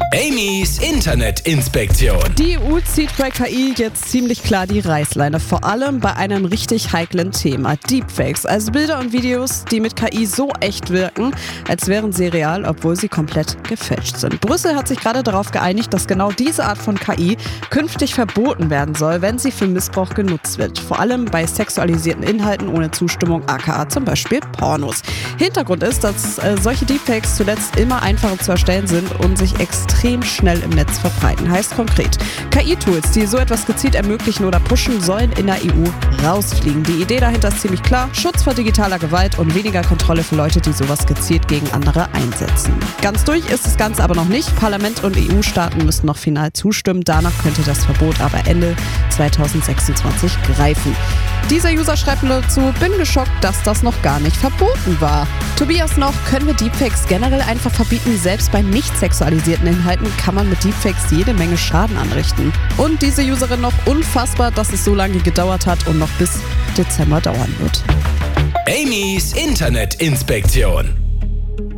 Amy's Internetinspektion. Die EU zieht bei KI jetzt ziemlich klar die Reißleine, vor allem bei einem richtig heiklen Thema, Deepfakes, also Bilder und Videos, die mit KI so echt wirken, als wären sie real, obwohl sie komplett gefälscht sind. Brüssel hat sich gerade darauf geeinigt, dass genau diese Art von KI künftig verboten werden soll, wenn sie für Missbrauch genutzt wird, vor allem bei sexualisierten Inhalten ohne Zustimmung, aka zum Beispiel Pornos. Hintergrund ist, dass solche Deepfakes zuletzt immer einfacher zu erstellen sind und sich extrem schnell im Netz verbreiten. Heißt konkret, KI-Tools, die so etwas gezielt ermöglichen oder pushen, sollen in der EU rausfliegen. Die Idee dahinter ist ziemlich klar: Schutz vor digitaler Gewalt und weniger Kontrolle für Leute, die sowas gezielt gegen andere einsetzen. Ganz durch ist das Ganze aber noch nicht. Parlament und EU-Staaten müssen noch final zustimmen. Danach könnte das Verbot aber Ende 2026 greifen. Dieser User schreibt mir dazu: bin geschockt, dass das noch gar nicht verboten war. Tobias noch: können wir Deepfakes generell einfach verbieten? Selbst bei nicht sexualisierten Inhalten kann man mit Deepfakes jede Menge Schaden anrichten. Und diese Userin noch: unfassbar, dass es so lange gedauert hat und noch bis Dezember dauern wird. Amy's Internetinspektion.